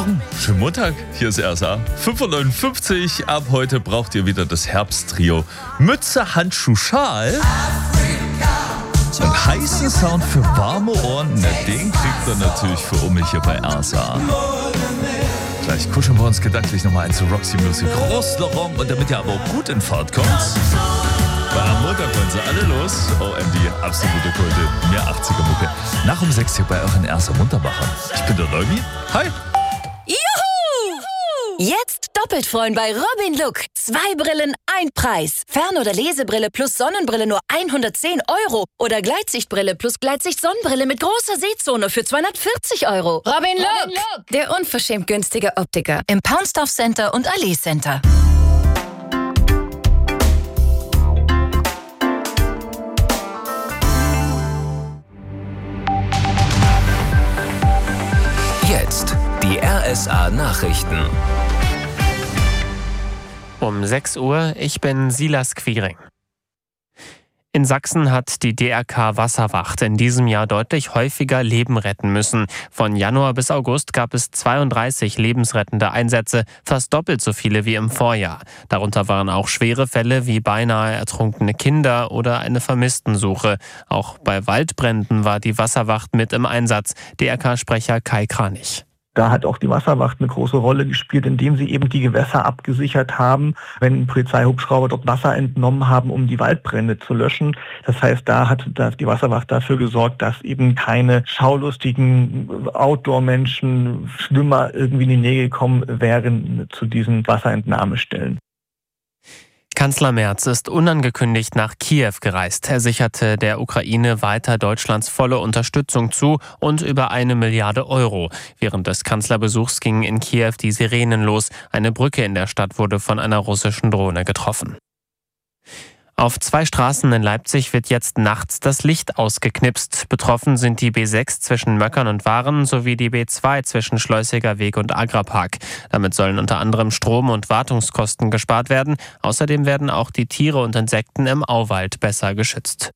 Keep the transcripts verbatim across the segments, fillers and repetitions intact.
Morgen, schönen Montag, hier ist R S A. fünf Uhr neunundfünfzig, ab heute braucht ihr wieder das Herbsttrio. Mütze, Handschuh, Schal. Und heißen Sound für warme Ohren, na, den kriegt ihr natürlich für um mich hier bei R S A. Gleich kuscheln wir uns gedanklich nochmal ein zu Roxy Music, Rose Laurent, und damit ihr aber auch gut in Fahrt kommt, weil am Montag wollen sie alle los. O M D, absolute Kulte, mehr achtziger-Mucke. Nach um sechs hier bei euren R S A Muntermachern. Ich bin der Neumi. Hi. Juhu! Jetzt doppelt freuen bei Robin Look. Zwei Brillen, ein Preis. Fern- oder Lesebrille plus Sonnenbrille nur hundertzehn Euro. Oder Gleitsichtbrille plus Gleitsicht-Sonnenbrille mit großer Sehzone für zweihundertvierzig Euro. Robin Look, Robin Look. Der unverschämt günstige Optiker im Poundstuff Center und Allee Center. Jetzt die R S A-Nachrichten. Um sechs Uhr, ich bin Silas Quiring. In Sachsen hat die D R K Wasserwacht in diesem Jahr deutlich häufiger Leben retten müssen. Von Januar bis August gab es zweiunddreißig lebensrettende Einsätze, fast doppelt so viele wie im Vorjahr. Darunter waren auch schwere Fälle wie beinahe ertrunkene Kinder oder eine Vermisstensuche. Auch bei Waldbränden war die Wasserwacht mit im Einsatz. D R K-Sprecher Kai Kranich. Da hat auch die Wasserwacht eine große Rolle gespielt, indem sie eben die Gewässer abgesichert haben, wenn Polizeihubschrauber dort Wasser entnommen haben, um die Waldbrände zu löschen. Das heißt, da hat die Wasserwacht dafür gesorgt, dass eben keine schaulustigen Outdoor-Menschen, Schwimmer irgendwie in die Nähe gekommen wären zu diesen Wasserentnahmestellen. Kanzler Merz ist unangekündigt nach Kiew gereist. Er sicherte der Ukraine weiter Deutschlands volle Unterstützung zu und über eine Milliarde Euro. Während des Kanzlerbesuchs gingen in Kiew die Sirenen los. Eine Brücke in der Stadt wurde von einer russischen Drohne getroffen. Auf zwei Straßen in Leipzig wird jetzt nachts das Licht ausgeknipst. Betroffen sind die B sechs zwischen Möckern und Waren sowie die B zwei zwischen Schleusiger Weg und Agrapark. Damit sollen unter anderem Strom- und Wartungskosten gespart werden. Außerdem werden auch die Tiere und Insekten im Auwald besser geschützt.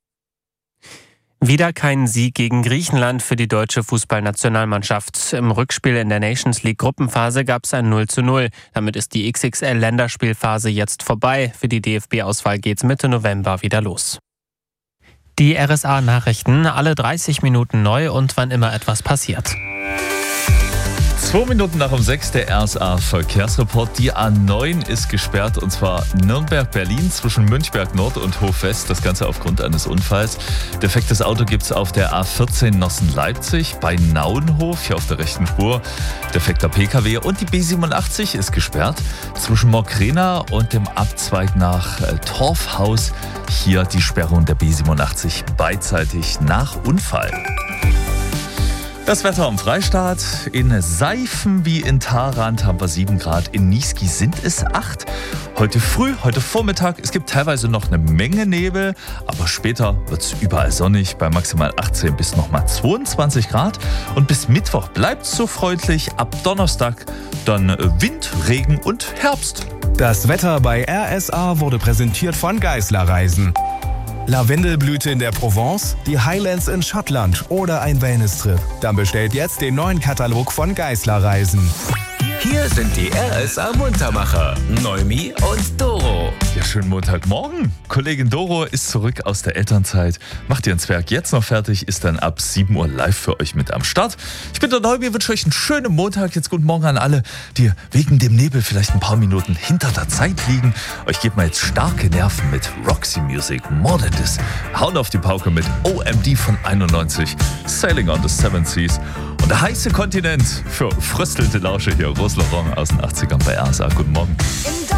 Wieder kein Sieg gegen Griechenland für die deutsche Fußballnationalmannschaft. Im Rückspiel in der Nations League Gruppenphase gab es ein null zu null. Damit ist die X X L-Länderspielphase jetzt vorbei. Für die D F B-Auswahl geht's Mitte November wieder los. Die R S A-Nachrichten, alle dreißig Minuten neu und wann immer etwas passiert. Zwei Minuten nach um sechs, der R S A-Verkehrsreport. Die A neun ist gesperrt, und zwar Nürnberg-Berlin zwischen Münchberg Nord und Hof West. Das Ganze aufgrund eines Unfalls. Defektes Auto gibt es auf der A vierzehn Nossen-Leipzig bei Nauenhof, hier auf der rechten Spur. Defekter P K W, und die B siebenundachtzig ist gesperrt zwischen Morkrena und dem Abzweig nach äh, Torfhaus. Hier die Sperrung der B siebenundachtzig beidseitig nach Unfall. Das Wetter am Freistaat. In Seifen wie in Tharand haben wir sieben Grad. In Niesky sind es acht. Heute früh, heute Vormittag, es gibt teilweise noch eine Menge Nebel, aber später wird es überall sonnig bei maximal achtzehn bis nochmal zweiundzwanzig Grad. Und bis Mittwoch bleibt es so freundlich. Ab Donnerstag dann Wind, Regen und Herbst. Das Wetter bei R S A wurde präsentiert von Geisler Reisen. Lavendelblüte in der Provence, die Highlands in Schottland oder ein Wellness-Trip. Dann bestellt jetzt den neuen Katalog von Geisler Reisen. Hier sind die R S A-Muntermacher, Neumi und Doro. Ja, schönen Montagmorgen. Kollegin Doro ist zurück aus der Elternzeit, macht ihren Zwerg jetzt noch fertig, ist dann ab sieben Uhr live für euch mit am Start. Ich bin der Neumi, wünsche euch einen schönen Montag. Jetzt guten Morgen an alle, die wegen dem Nebel vielleicht ein paar Minuten hinter der Zeit liegen. Euch gebt mal jetzt starke Nerven mit Roxy Music, More Than This. Hauen auf die Pauke mit O M D von einundneunzig, Sailing on the Seven Seas. Und der heiße Kontinent für fröstelnde Lausche hier, Rose Laurent aus den achtzigern bei R S A. Guten Morgen.